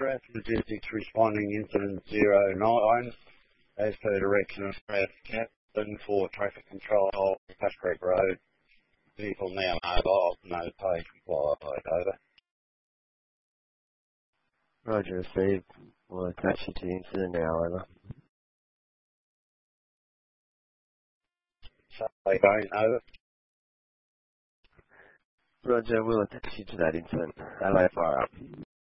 Strath Logistics responding incident 09 as per direction of Strath Captain for traffic control, Cass Creek Road. Vehicle now mobile, no page required, over. Roger, received. We'll attach you to the incident now, over. Say going, over. Roger, we'll attach you to that incident. LA fire up.